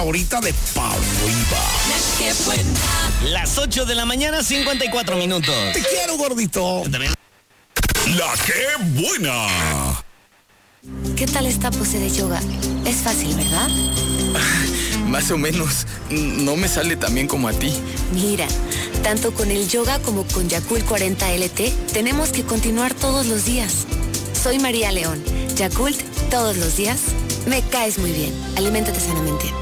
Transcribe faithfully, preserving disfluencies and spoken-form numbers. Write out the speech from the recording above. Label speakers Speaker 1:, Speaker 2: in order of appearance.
Speaker 1: Ahorita de pa' arriba.
Speaker 2: Las ocho de la mañana, cincuenta y cuatro minutos.
Speaker 1: Te quiero, gordito. La que buena.
Speaker 3: ¿Qué tal esta pose de yoga? Es fácil, ¿verdad?
Speaker 4: Más o menos. No me sale tan bien como a ti.
Speaker 3: Mira, tanto con el yoga como con Yakult cuarenta L T, tenemos que continuar todos los días. Soy María León. Yakult, todos los días. Me caes muy bien. Aliméntate sanamente.